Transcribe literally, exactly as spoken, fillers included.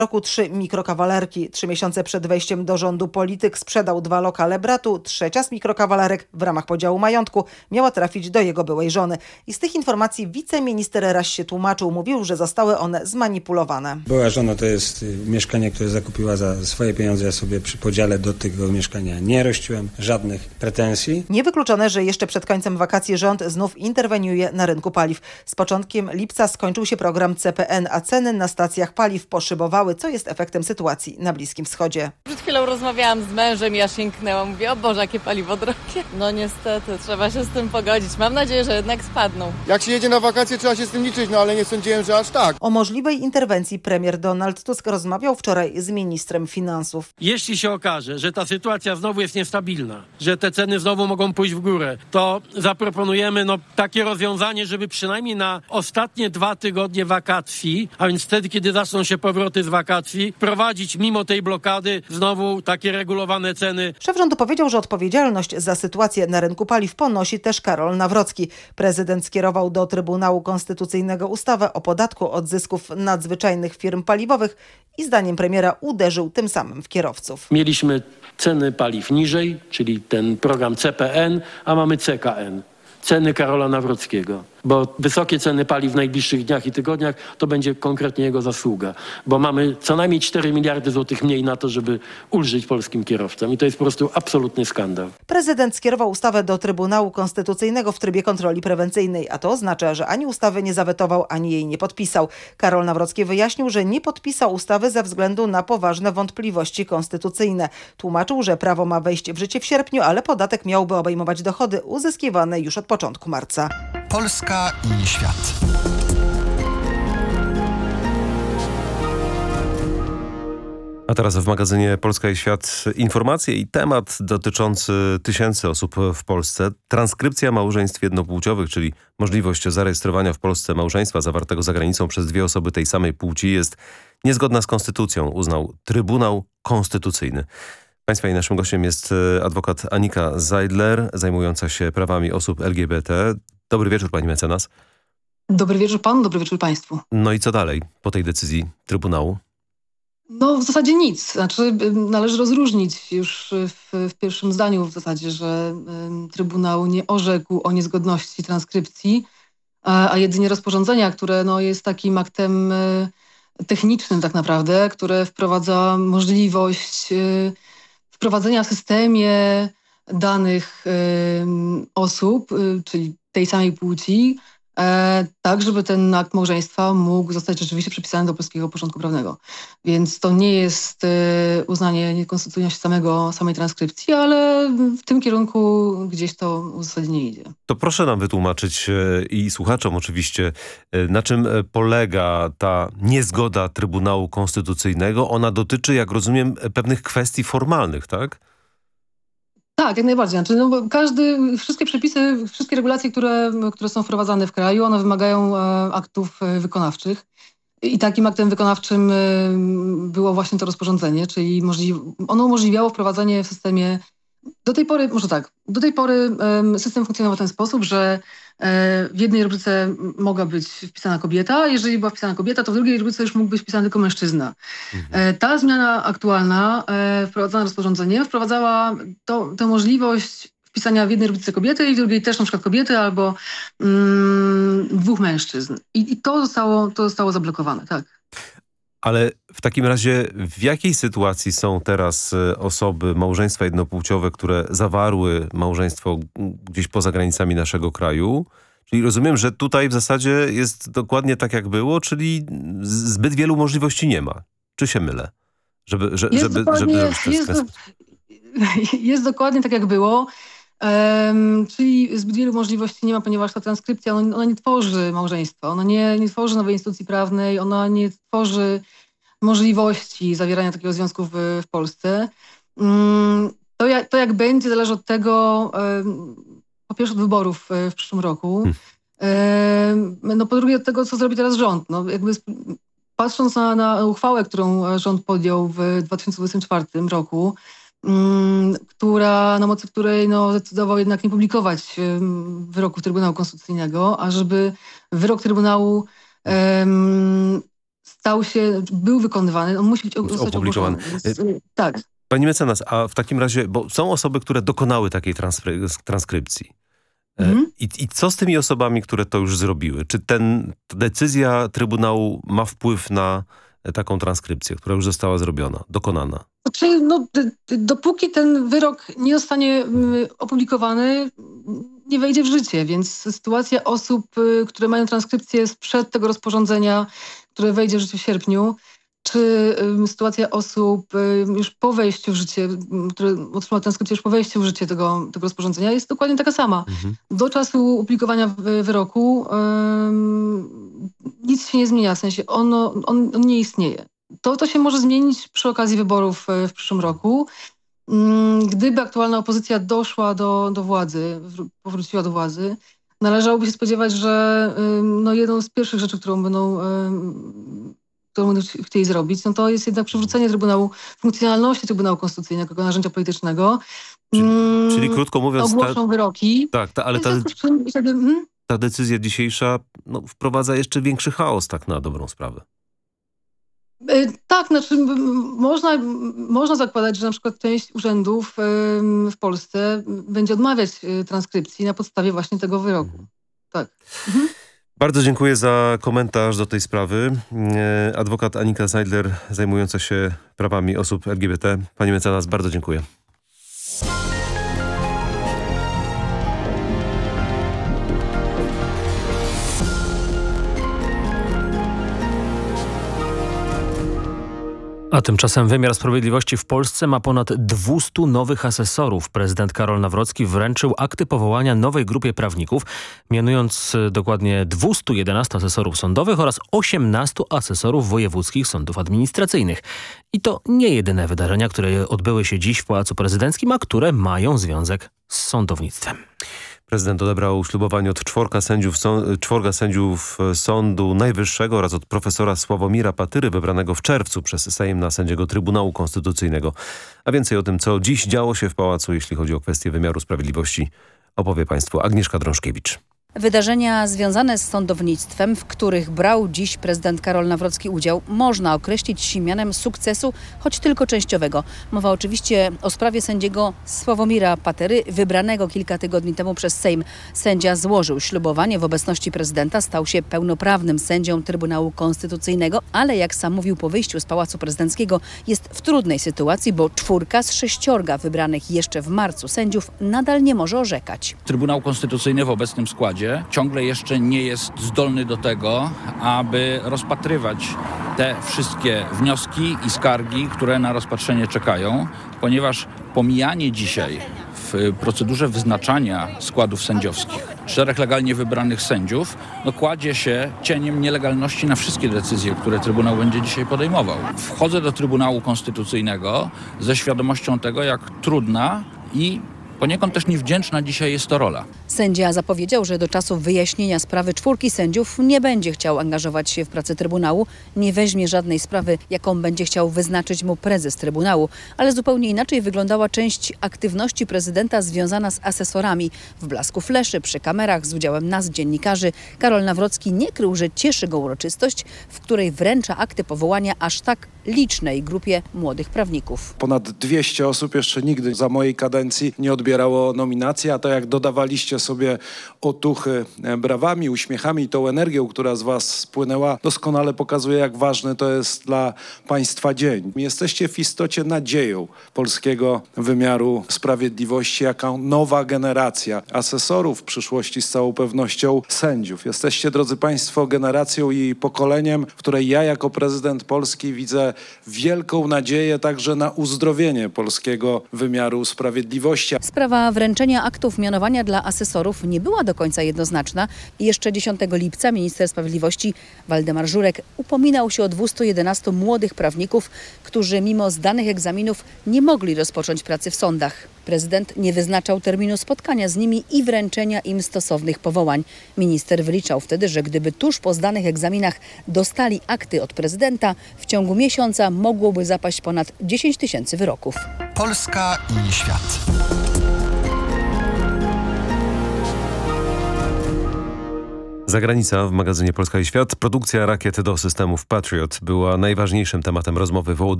roku trzy mikrokawalerki. Trzy miesiące przed wejściem do rządu polityk sprzedał dwa lokale bratu. Trzecia z mikrokawalerek w ramach podziału majątku miała trafić do jego byłej żony. I z tych informacji wiceminister raz się tłumaczył. Mówił, że zostały one zmanipulowane. Była żona to jest mieszkanie, które zakupiła za swoje pieniądze. Ja sobie przy podziale do tego mieszkania nie rościłem. Żadnych pretensji. Niewykluczone, że jeszcze przed końcem wakacji rząd znów interweniuje na rynku paliw. Z początkiem lipca skończył się program C P N, a ceny na stacjach paliw poszybowały, co jest efektem sytuacji na Bliskim Wschodzie. Przed chwilą rozmawiałam z mężem i ja sięgnęłam. Mówię, o Boże, jakie paliwo drogie. No niestety, trzeba się z tym pogodzić. Mam nadzieję, że jednak spadną. Jak się jedzie na wakacje, trzeba się z tym liczyć, no ale nie sądziłem, że aż tak. O możliwej interwencji premier Donald Tusk rozmawiał wczoraj z ministrem finansów. Jeśli się okaże, że ta sytuacja znowu jest niestabilna, że te ceny znowu mogą pójść w górę, to zaproponujemy no, takie rozwiązanie, żeby przynajmniej na ostatnie dwa tygodnie wakacji, a więc wtedy, kiedy zaczną się powroty z wakacji, prowadzić mimo tej blokady znowu takie regulowane ceny. Szef rządu powiedział, że odpowiedzialność za sytuację na rynku paliw ponosi też Karol Nawrocki. Prezydent skierował do Trybunału Konstytucyjnego ustawę o podatku od zysków nadzwyczajnych firm paliwowych i zdaniem premiera uderzył tym samym w kierowców. Mieliśmy ceny paliw niżej, czyli ten program C P N, a mamy C K N. Ceny Karola Nawrockiego. Bo wysokie ceny paliw w najbliższych dniach i tygodniach to będzie konkretnie jego zasługa. Bo mamy co najmniej cztery miliardy złotych mniej na to, żeby ulżyć polskim kierowcom. I to jest po prostu absolutny skandal. Prezydent skierował ustawę do Trybunału Konstytucyjnego w trybie kontroli prewencyjnej, a to oznacza, że ani ustawy nie zawetował, ani jej nie podpisał. Karol Nawrocki wyjaśnił, że nie podpisał ustawy ze względu na poważne wątpliwości konstytucyjne. Tłumaczył, że prawo ma wejść w życie w sierpniu, ale podatek miałby obejmować dochody uzyskiwane już od początku marca. Polska i świat. A teraz w magazynie Polska i Świat informacje i temat dotyczący tysięcy osób w Polsce. Transkrypcja małżeństw jednopłciowych, czyli możliwość zarejestrowania w Polsce małżeństwa zawartego za granicą przez dwie osoby tej samej płci jest niezgodna z konstytucją, uznał Trybunał Konstytucyjny. Państwa i naszym gościem jest adwokat Anika Zeidler, zajmująca się prawami osób L G B T. Dobry wieczór, pani mecenas. Dobry wieczór panu, dobry wieczór państwu. No i co dalej po tej decyzji Trybunału? No w zasadzie nic. Znaczy należy rozróżnić już w, w pierwszym zdaniu w zasadzie, że y, Trybunał nie orzekł o niezgodności transkrypcji, a, a jedynie rozporządzenia, które no, jest takim aktem y, technicznym tak naprawdę, które wprowadza możliwość y, wprowadzenia w systemie danych y, osób, y, czyli tej samej płci, e, tak żeby ten akt małżeństwa mógł zostać rzeczywiście przypisany do polskiego porządku prawnego. Więc to nie jest e, uznanie niekonstytucyjności samego, samej transkrypcji, ale w tym kierunku gdzieś to uzasadnienie idzie. To proszę nam wytłumaczyć e, i słuchaczom oczywiście, e, na czym polega ta niezgoda Trybunału Konstytucyjnego. Ona dotyczy, jak rozumiem, pewnych kwestii formalnych, tak? Tak, jak najbardziej. Znaczy, no, bo każdy, wszystkie przepisy, wszystkie regulacje, które, które są wprowadzane w kraju, one wymagają e, aktów e, wykonawczych. I takim aktem wykonawczym e, było właśnie to rozporządzenie, czyli możli, ono umożliwiało wprowadzenie w systemie, do tej pory, może tak, do tej pory e, system funkcjonował w ten sposób, że e, w jednej rubryce mogła być wpisana kobieta, a jeżeli była wpisana kobieta, to w drugiej rubryce już mógł być wpisany tylko mężczyzna. Mhm. E, ta zmiana aktualna, e, wprowadzana rozporządzeniem, wprowadzała to, tę możliwość wpisania w jednej rubryce kobiety i w drugiej też na przykład kobiety albo mm, dwóch mężczyzn. I, i to, zostało, to zostało zablokowane, tak. Ale w takim razie w jakiej sytuacji są teraz osoby, małżeństwa jednopłciowe, które zawarły małżeństwo gdzieś poza granicami naszego kraju? Czyli rozumiem, że tutaj w zasadzie jest dokładnie tak jak było, czyli zbyt wielu możliwości nie ma. Czy się mylę? Żeby, żeby, jest, żeby, dokładnie, żeby ten jest, do, jest dokładnie tak jak było. Um, czyli zbyt wielu możliwości nie ma, ponieważ ta transkrypcja ona, ona nie tworzy małżeństwa, ona nie, nie tworzy nowej instytucji prawnej, ona nie tworzy możliwości zawierania takiego związku w, w Polsce. Um, to, jak, to jak będzie zależy od tego, um, po pierwsze od wyborów w przyszłym roku, hmm. um, no po drugie od tego, co zrobi teraz rząd. No, jakby patrząc na, na uchwałę, którą rząd podjął w dwa tysiące dwudziestym czwartym roku, która, na mocy której no, zdecydował jednak nie publikować wyroku Trybunału Konstytucyjnego, a żeby wyrok Trybunału um, stał się, był wykonywany, on musi być zostać opublikowany. ogłoszony. Więc, tak. Pani mecenas, a w takim razie, bo są osoby, które dokonały takiej transkry- transkrypcji. Mhm. I, I co z tymi osobami, które to już zrobiły? Czy ten, decyzja Trybunału ma wpływ na taką transkrypcję, która już została zrobiona, dokonana? Znaczy, no, d- d- dopóki ten wyrok nie zostanie y, opublikowany, nie wejdzie w życie, więc sytuacja osób, y, które mają transkrypcję sprzed tego rozporządzenia, które wejdzie w życie w sierpniu, czy y, sytuacja osób y, już po wejściu w życie, y, które otrzymały transkrypcję już po wejściu w życie tego, tego rozporządzenia, jest dokładnie taka sama. Mhm. Do czasu opublikowania wy- wyroku y, nic się nie zmienia, w sensie ono, on, on nie istnieje. To, to się może zmienić przy okazji wyborów e, w przyszłym roku. Mm, Gdyby aktualna opozycja doszła do, do władzy, wró- powróciła do władzy, należałoby się spodziewać, że ym, no, jedną z pierwszych rzeczy, którą będą, ym, którą będą chci- chcieli zrobić, no to jest jednak przywrócenie Trybunału, funkcjonalności Trybunału Konstytucyjnego jako narzędzia politycznego. Czyli, Mm, czyli krótko mówiąc, ta, Ogłoszą wyroki. tak, ta, ale W ta, związku z czym wtedy, mm, ta decyzja dzisiejsza no, wprowadza jeszcze większy chaos, tak na dobrą sprawę. Y, Tak, znaczy m- m- można, m- można zakładać, że na przykład część urzędów ym, w Polsce będzie odmawiać y, transkrypcji na podstawie właśnie tego wyroku. Tak. Mhm. Bardzo dziękuję za komentarz do tej sprawy. E, Adwokat Anika Seidler, zajmująca się prawami osób L G B T. Pani mecenas, bardzo dziękuję. A tymczasem wymiar sprawiedliwości w Polsce ma ponad dwieście nowych asesorów. Prezydent Karol Nawrocki wręczył akty powołania nowej grupie prawników, mianując dokładnie dwieście jedenaście asesorów sądowych oraz osiemnastu asesorów wojewódzkich sądów administracyjnych. I to nie jedyne wydarzenia, które odbyły się dziś w Pałacu Prezydenckim, a które mają związek z sądownictwem. Prezydent odebrał ślubowanie od czworga sędziów, są, czworga sędziów Sądu Najwyższego oraz od profesora Sławomira Patyry, wybranego w czerwcu przez Sejm na sędziego Trybunału Konstytucyjnego. A więcej o tym, co dziś działo się w Pałacu, jeśli chodzi o kwestię wymiaru sprawiedliwości, opowie Państwu Agnieszka Drążkiewicz. Wydarzenia związane z sądownictwem, w których brał dziś prezydent Karol Nawrocki udział, można określić mianem sukcesu, choć tylko częściowego. Mowa oczywiście o sprawie sędziego Sławomira Patyry, wybranego kilka tygodni temu przez Sejm. Sędzia złożył ślubowanie w obecności prezydenta, stał się pełnoprawnym sędzią Trybunału Konstytucyjnego, ale jak sam mówił po wyjściu z Pałacu Prezydenckiego, jest w trudnej sytuacji, bo czwórka z sześciorga wybranych jeszcze w marcu sędziów nadal nie może orzekać. Trybunał Konstytucyjny w obecnym składzie ciągle jeszcze nie jest zdolny do tego, aby rozpatrywać te wszystkie wnioski i skargi, które na rozpatrzenie czekają, ponieważ pomijanie dzisiaj w procedurze wyznaczania składów sędziowskich czterech legalnie wybranych sędziów no, kładzie się cieniem nielegalności na wszystkie decyzje, które Trybunał będzie dzisiaj podejmował. Wchodzę do Trybunału Konstytucyjnego ze świadomością tego, jak trudna i poniekąd też niewdzięczna dzisiaj jest to rola. Sędzia zapowiedział, że do czasu wyjaśnienia sprawy czwórki sędziów nie będzie chciał angażować się w pracę Trybunału, nie weźmie żadnej sprawy, jaką będzie chciał wyznaczyć mu prezes Trybunału. Ale zupełnie inaczej wyglądała część aktywności prezydenta związana z asesorami. W blasku fleszy, przy kamerach, z udziałem nas, dziennikarzy, Karol Nawrocki nie krył, że cieszy go uroczystość, w której wręcza akty powołania aż tak licznej grupie młodych prawników. Ponad dwieście osób jeszcze nigdy za mojej kadencji nie odbierało nominacji, a to jak dodawaliście sobie otuchy brawami, uśmiechami i tą energią, która z was spłynęła, doskonale pokazuje, jak ważny to jest dla państwa dzień. Jesteście w istocie nadzieją polskiego wymiaru sprawiedliwości, jaka nowa generacja asesorów, w przyszłości z całą pewnością sędziów. Jesteście, drodzy państwo, generacją i pokoleniem, w której ja jako prezydent Polski widzę wielką nadzieję także na uzdrowienie polskiego wymiaru sprawiedliwości. Sprawa wręczenia aktów mianowania dla asesorów nie była do końca jednoznaczna i jeszcze dziesiątego lipca minister sprawiedliwości Waldemar Żurek upominał się o dwieście jedenastu młodych prawników, którzy mimo zdanych egzaminów nie mogli rozpocząć pracy w sądach. Prezydent nie wyznaczał terminu spotkania z nimi i wręczenia im stosownych powołań. Minister wyliczał wtedy, że gdyby tuż po zdanych egzaminach dostali akty od prezydenta, w ciągu miesiąca mogłoby zapaść ponad dziesięć tysięcy wyroków. Polska i świat. Zagranica w magazynie Polska i Świat. Produkcja rakiet do systemów Patriot była najważniejszym tematem rozmowy Wołodymyra